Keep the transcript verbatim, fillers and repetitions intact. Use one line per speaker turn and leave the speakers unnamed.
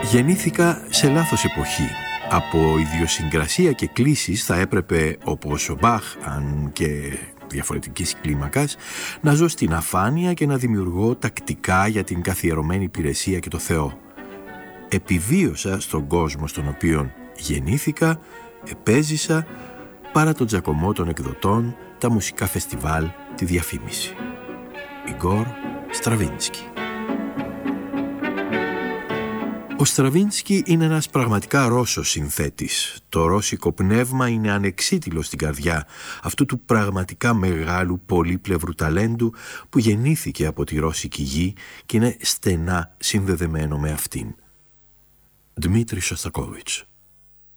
Γεννήθηκα σε λάθος εποχή. Από ιδιοσυγκρασία και κλίσεις θα έπρεπε, όπως ο Μπαχ, αν και διαφορετικής κλίμακας, να ζω στην αφάνεια και να δημιουργώ τακτικά για την καθιερωμένη υπηρεσία και το Θεό. Επιβίωσα στον κόσμο στον οποίο γεννήθηκα, επέζησα, παρά τον τζακωμό των εκδοτών, τα μουσικά φεστιβάλ, τη διαφήμιση. Ιγκόρ Στραβίνσκι. Ο Στραβίνσκι είναι ένας πραγματικά Ρώσος συνθέτης. Το ρώσικο πνεύμα είναι ανεξίτηλο στην καρδιά αυτού του πραγματικά μεγάλου πολύπλευρου ταλέντου που γεννήθηκε από τη ρώσικη γη και είναι στενά συνδεδεμένο με αυτήν. Δημήτρη Σωστακόβιτς.